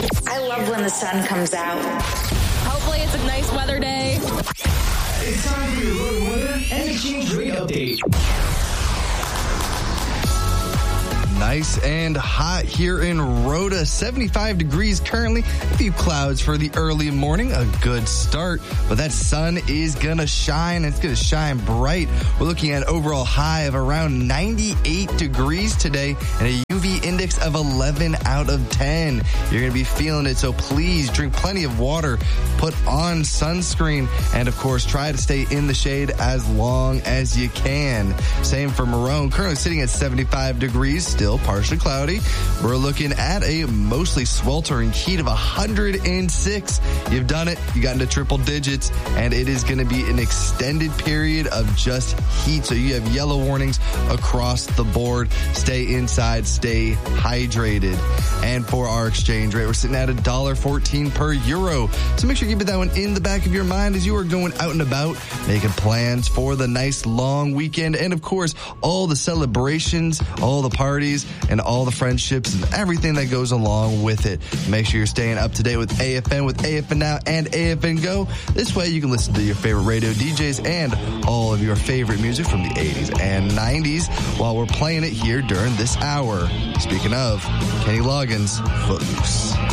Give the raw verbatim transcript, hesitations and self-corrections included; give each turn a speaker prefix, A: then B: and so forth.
A: I love when the sun comes out.
B: Hopefully it's a nice weather day.
C: It's time for your road weather and exchange rate update.
D: Nice and hot here in Rhoda. seventy-five degrees currently. A few clouds for the early morning. A good start. But that sun is going to shine. It's going to shine bright. We're looking at an overall high of around ninety-eight degrees today and a U V index of eleven out of ten. You're going to be feeling it. So please drink plenty of water. Put on sunscreen. And, of course, try to stay in the shade as long as you can. Same for Marone. Currently sitting at seventy-five degrees. Still partially cloudy. We're looking at a mostly sweltering heat of one hundred six. You've done it. You got into triple digits, and it is going to be an extended period of just heat. So you have yellow warnings across the board. Stay inside. Stay hydrated. And for our exchange rate, we're sitting at one dollar fourteen per euro. So make sure you keep that one in the back of your mind as you are going out and about, making plans for the nice long weekend. And, of course, all the celebrations, all the parties, and all the friendships and everything that goes along with it. Make sure you're staying up to date with A F N, with A F N Now and A F N Go. This way you can listen to your favorite radio D Js and all of your favorite music from the eighties and nineties while we're playing it here during this hour. Speaking of, Kenny Loggins, Footloose.